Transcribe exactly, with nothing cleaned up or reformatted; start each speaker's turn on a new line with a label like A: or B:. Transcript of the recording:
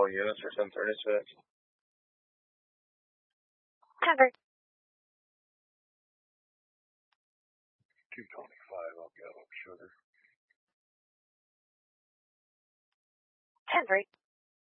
A: units or ten thirty-six.
B: ten three.
A: two twenty-five, I'll go, sugar.
B: ten three.